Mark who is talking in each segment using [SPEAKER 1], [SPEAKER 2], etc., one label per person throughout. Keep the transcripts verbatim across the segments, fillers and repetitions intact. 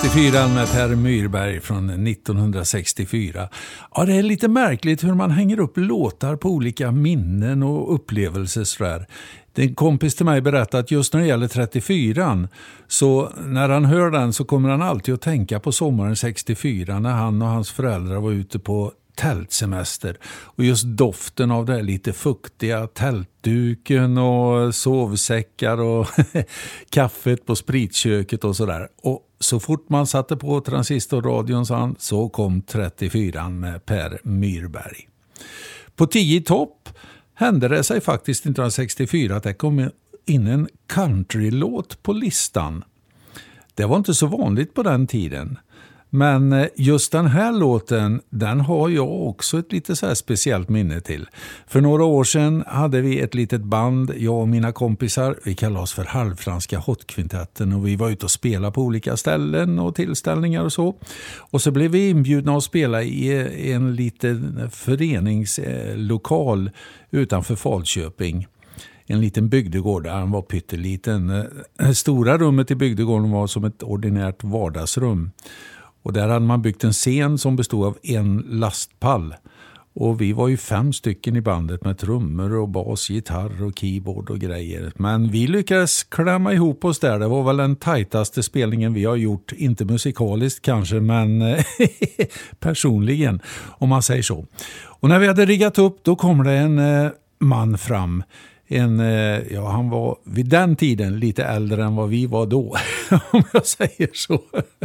[SPEAKER 1] trettiofyra med Per Myrberg från nittonhundrasextiofyra. Ja, det är lite märkligt hur man hänger upp låtar på olika minnen och upplevelser sådär. En kompis till mig berättade att just när det gäller trettiofyran, så när han hör den så kommer han alltid att tänka på sommaren sextiofyra när han och hans föräldrar var ute på tältsemester. Och just doften av det lite fuktiga tältduken och sovsäckar och kaffet på spritköket och sådär. Och så fort man satte på transistorradion så, så kom trettiofyran med Per Myrberg. På tio topp hände det sig faktiskt nittonhundrasextiofyra att det kom in en countrylåt på listan. Det var inte så vanligt på den tiden. Men just den här låten, den har jag också ett lite så här speciellt minne till. För några år sedan hade vi ett litet band, jag och mina kompisar. Vi kallade oss för Halvfranska Hotkvintetten och vi var ute och spelade på olika ställen och tillställningar och så. Och så blev vi inbjudna att spela i en liten föreningslokal utanför Falköping. En liten bygdegård där han var pytteliten. Stora rummet i bygdegården var som ett ordinärt vardagsrum. Och där hade man byggt en scen som bestod av en lastpall. Och vi var ju fem stycken i bandet med trummor och bas, gitarr och keyboard och grejer. Men vi lyckades klämma ihop oss där. Det var väl den tajtaste spelningen vi har gjort. Inte musikaliskt kanske, men personligen, om man säger så. Och när vi hade riggat upp, då kom det en eh, man fram. En, ja, han var vid den tiden lite äldre än vad vi var då, om jag säger så.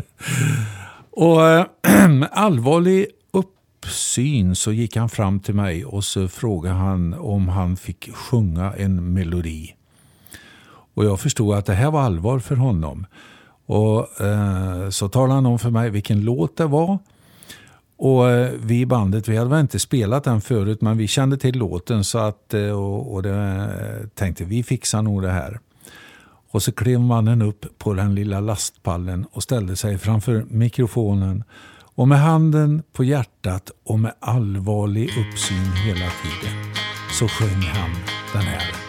[SPEAKER 1] Och med allvarlig uppsyn så gick han fram till mig och så frågade han om han fick sjunga en melodi. Och jag förstod att det här var allvar för honom. Och eh, så talade han om för mig vilken låt det var. Och vi i bandet, vi hade väl inte spelat den förut, men vi kände till låten så att, och, och det, tänkte vi fixar nog det här. Och så klev mannen upp på den lilla lastpallen och ställde sig framför mikrofonen. Och med handen på hjärtat och med allvarlig uppsyn hela tiden så sjöng han den här.